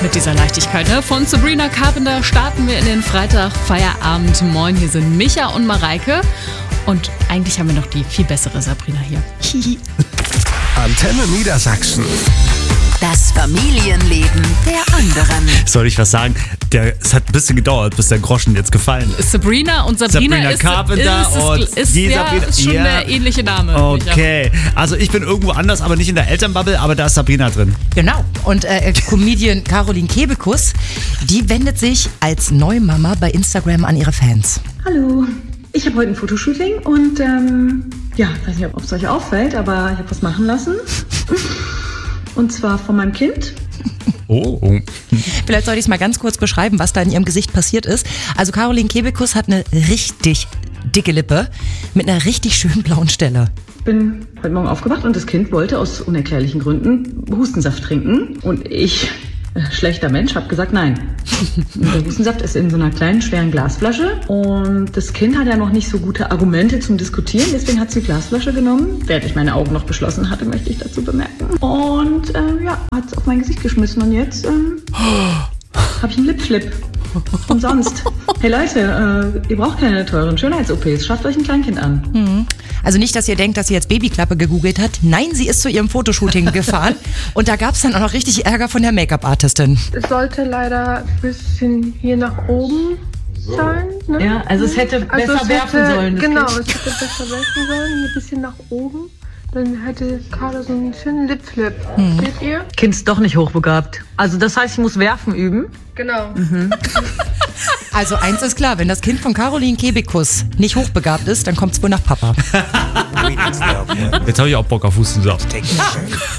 mit dieser Leichtigkeit, ne? Von Sabrina Carpenter starten wir in den Freitag Feierabend. Moin, hier sind Micha und Mareike. Und eigentlich haben wir noch die viel bessere Sabrina hier. Antenne Niedersachsen. Das Familienleben der anderen. Soll ich was sagen? Es hat ein bisschen gedauert, bis der Groschen jetzt gefallen ist. Sabrina Carpenter ist schon der ähnliche Name. Okay, also ich bin irgendwo anders, aber nicht in der Elternbubble, aber da ist Sabrina drin. Genau. Und Comedian Caroline Kebekus, die wendet sich als Neumama bei Instagram an ihre Fans. Hallo, ich habe heute ein Fotoshooting und ich weiß nicht, ob es euch auffällt, aber ich habe was machen lassen. Und zwar von meinem Kind. Oh. Vielleicht soll ich es mal ganz kurz beschreiben, was da in ihrem Gesicht passiert ist. Also Caroline Kebekus hat eine richtig dicke Lippe mit einer richtig schönen blauen Stelle. Ich bin heute Morgen aufgewacht und das Kind wollte aus unerklärlichen Gründen Hustensaft trinken. Und ich, schlechter Mensch, habe gesagt nein. Und der Hustensaft ist in so einer kleinen, schweren Glasflasche. Und das Kind hat ja noch nicht so gute Argumente zum Diskutieren. Deswegen hat sie die Glasflasche genommen. Während ich meine Augen noch beschlossen hatte, möchte ich dazu bemerken. Und hat es auf mein Gesicht geschmissen. Und jetzt habe ich einen Lipflip. Umsonst. Hey Leute, ihr braucht keine teuren Schönheits-OPs. Schafft euch ein Kleinkind an. Also nicht, dass ihr denkt, dass sie jetzt Babyklappe gegoogelt hat. Nein, sie ist zu ihrem Fotoshooting gefahren. Und da gab es dann auch noch richtig Ärger von der Make-up-Artistin. Es sollte leider ein bisschen hier nach oben sein. Ne? Ja, also es hätte besser werfen sollen. Genau, es hätte besser werfen sollen. Hier ein bisschen nach oben. Dann hätte Carla so einen schönen Lipflip. Seht ihr? Kind ist doch nicht hochbegabt. Also das heißt, ich muss werfen üben. Genau. Also eins ist klar, wenn das Kind von Caroline Kebekus nicht hochbegabt ist, dann kommt es wohl nach Papa. Jetzt habe ich auch Bock auf Hustensaft.